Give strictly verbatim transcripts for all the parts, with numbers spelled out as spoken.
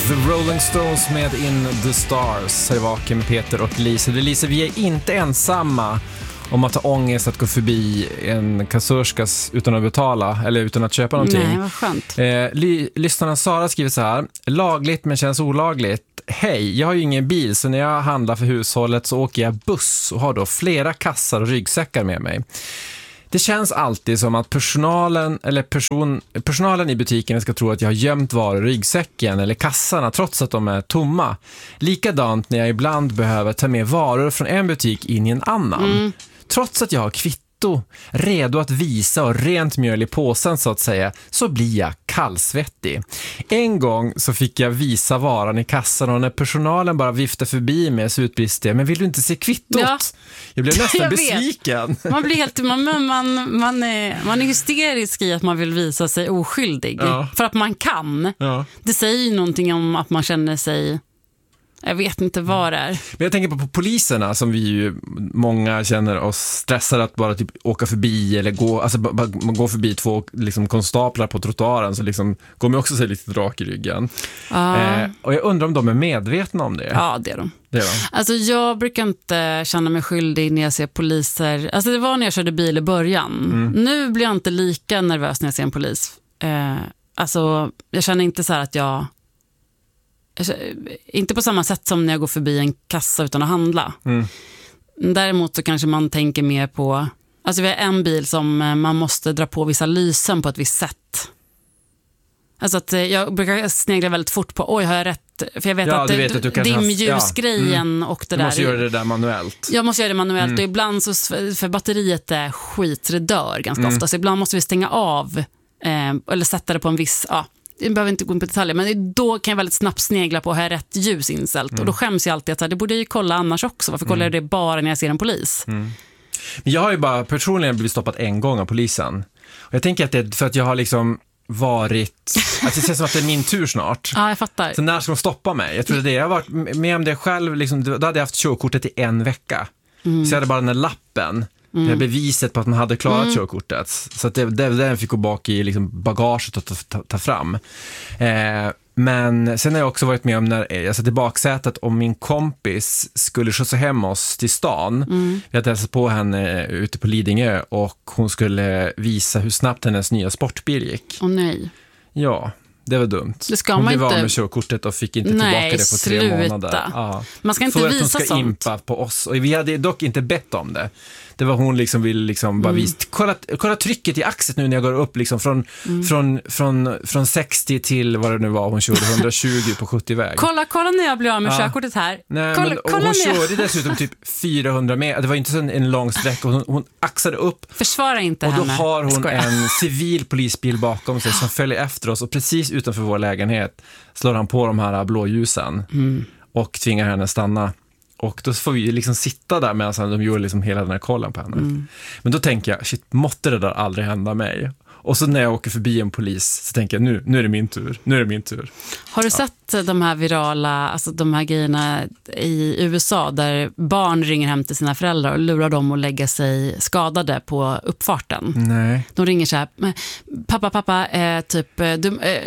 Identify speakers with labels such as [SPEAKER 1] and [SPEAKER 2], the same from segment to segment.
[SPEAKER 1] The Rolling Stones med In the Stars. Här är Vaken med Peter och Lisa. Det Lisa, vi är inte ensamma om att ha ångest att gå förbi en kassörskas utan att betala eller utan att köpa någonting.
[SPEAKER 2] Nej, vad skönt.
[SPEAKER 1] Eh, ly- lyssnarna Sara skriver så här: lagligt men känns olagligt. Hej, jag har ju ingen bil, så när jag handlar för hushållet så åker jag buss och har då flera kassar och ryggsäckar med mig. Det känns alltid som att personalen eller person, personalen i butiken ska tro att jag har gömt varor i ryggsäcken eller kassarna trots att de är tomma. Likadant när jag ibland behöver ta med varor från en butik in i en annan. Mm. Trots att jag har kvitto redo att visa och rent mjöl i påsen så att säga, så blir jag kallsvettig. En gång så fick jag visa varan i kassan och när personalen bara viftade förbi mig så utbrister jag: men vill du inte se kvittot? Ja. Jag blev nästan jag besviken.
[SPEAKER 2] Man blir helt man, man, man, är, man är hysterisk i att man vill visa sig oskyldig. Ja. För att man kan. Ja. Det säger ju någonting om att man känner sig... Jag vet inte vad det är.
[SPEAKER 1] Men jag tänker på, på poliserna som vi ju många känner oss stressade att bara typ åka förbi eller gå, alltså bara, man går förbi två liksom konstaplar på trottoaren så liksom går man också sig lite rak i ryggen. Ah. Eh, och jag undrar om de är medvetna om det.
[SPEAKER 2] Ja, det är de.
[SPEAKER 1] Det är de.
[SPEAKER 2] Alltså jag brukar inte känna mig skyldig när jag ser poliser. Alltså det var när jag körde bil i början. Mm. Nu blir jag inte lika nervös när jag ser en polis. Eh, alltså jag känner inte så här att jag inte på samma sätt som när jag går förbi en kassa utan att handla. Mm. Däremot så kanske man tänker mer på... Alltså vi har en bil som man måste dra på vissa lysen på ett visst sätt. Alltså att jag brukar snegla väldigt fort på, oj har jag rätt? För jag vet
[SPEAKER 1] ja,
[SPEAKER 2] att,
[SPEAKER 1] vet att
[SPEAKER 2] dimljusgrejen ja. mm. och det
[SPEAKER 1] du
[SPEAKER 2] där... Du
[SPEAKER 1] måste göra det där manuellt.
[SPEAKER 2] Jag måste göra det manuellt mm. och ibland så, för batteriet är skit, det dör ganska mm. ofta. Så ibland måste vi stänga av eh, eller sätta det på en viss... Ja, jag behöver inte gå in på detaljer, men då kan jag väldigt snabbt snegla på att ha rätt ljus inställt. Mm. Och då skäms jag alltid att det borde jag ju kolla annars också. Varför kollar jag det bara när jag ser en polis?
[SPEAKER 1] Mm. Men jag har ju bara personligen blivit stoppad en gång av polisen. Och jag tänker att det är för att jag har liksom varit... Alltså det känns som att det är min tur snart.
[SPEAKER 2] Ja, jag fattar.
[SPEAKER 1] Så när ska de stoppa mig? Jag tror det är det. Jag har varit med om det själv. Liksom, då hade jag haft körkortet i en vecka. Mm. Så jag hade bara den här lappen. Mm. Det är beviset på att man hade klarat mm. körkortet. Så att det, det, den fick gå bak i liksom bagaget och ta, ta, ta fram. Eh, men sen har jag också varit med om när jag satt i baksätet om min kompis skulle skjutsa hem oss till stan. Mm. Vi hade hälsat på henne ute på Lidingö och hon skulle visa hur snabbt hennes nya sportbil gick.
[SPEAKER 2] Åh nej.
[SPEAKER 1] Ja. Det var dumt.
[SPEAKER 2] Det ska
[SPEAKER 1] hon
[SPEAKER 2] man
[SPEAKER 1] blev
[SPEAKER 2] inte...
[SPEAKER 1] av med körkortet och fick inte
[SPEAKER 2] Nej,
[SPEAKER 1] tillbaka det på tre
[SPEAKER 2] sluta.
[SPEAKER 1] månader. Ja.
[SPEAKER 2] Man ska inte
[SPEAKER 1] för
[SPEAKER 2] visa
[SPEAKER 1] att hon ska
[SPEAKER 2] sånt.
[SPEAKER 1] impa på oss. Och vi hade dock inte bett om det. Det var hon liksom ville liksom bara mm. visa. Kolla, kolla trycket i axet nu när jag går upp liksom från, mm. från, från, från sextio till vad det nu var. Hon körde hundratjugo på sjuttio-väg.
[SPEAKER 2] Kolla, kolla när jag blir av med ja. körkortet här.
[SPEAKER 1] Nej,
[SPEAKER 2] kolla,
[SPEAKER 1] men,
[SPEAKER 2] kolla
[SPEAKER 1] hon
[SPEAKER 2] när
[SPEAKER 1] körde jag... dessutom typ fyrahundra meter. Det var inte så en, en lång sträcka. Hon, hon axade upp.
[SPEAKER 2] Försvara inte
[SPEAKER 1] och
[SPEAKER 2] henne.
[SPEAKER 1] Och då har hon en civil polisbil bakom sig som följer efter oss. Och precis utanför vår lägenhet slår han på de här blåljusen mm. och tvingar henne stanna. Och då får vi liksom sitta där medan de gör liksom hela den här kollen på henne. Mm. Men då tänker jag, shit, måtte det där aldrig hända mig. Och så när jag åker förbi en polis så tänker jag, nu, nu är det min tur. Nu är det min tur.
[SPEAKER 2] Har du ja. sett de här virala, alltså de här grejerna i U S A där barn ringer hem till sina föräldrar och lurar dem att lägga sig skadade på uppfarten?
[SPEAKER 1] Nej.
[SPEAKER 2] De ringer så här, pappa, pappa, eh, typ, du, eh,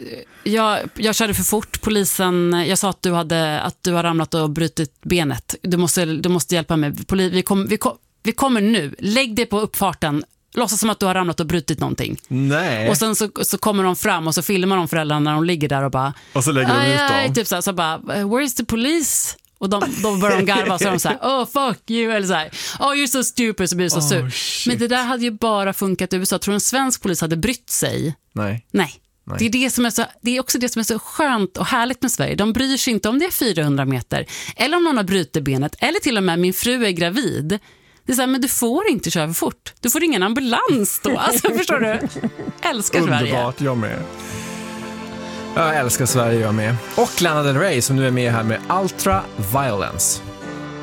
[SPEAKER 2] jag, jag körde för fort, polisen, jag sa att du hade att du har ramlat och brutit benet. Du måste, du måste hjälpa mig. Poli, vi, kom, vi, kom, vi kommer nu, lägg dig på uppfarten. Låtsas som att du har ramlat och brutit någonting.
[SPEAKER 1] Nej.
[SPEAKER 2] Och sen så, så kommer de fram och så filmar de föräldrarna när de ligger där och bara...
[SPEAKER 1] Och så lägger de ut dem.
[SPEAKER 2] Aj, typ så, här, så bara, where's the police? Och de, de börjar de garva och så är de så här, oh fuck you, eller så här, oh you're so stupid, så blir det så oh, sur. Shit. Men det där hade ju bara funkat i U S A. Tror du en svensk polis hade brytt sig?
[SPEAKER 1] Nej.
[SPEAKER 2] Nej. Nej. Det är, det, som är så, det är också det som är så skönt och härligt med Sverige. De bryr sig inte om det är fyrahundra meter. Eller om någon har brutit benet. Eller till och med min fru är gravid. Det är så här, men du får inte köra för fort. Du får ingen ambulans då. Alltså, förstår du? Älskar Sverige.
[SPEAKER 1] Underbart, jag med. Jag älskar Sverige, jag med. Och Lana Del Rey som nu är med här med Ultra Violence.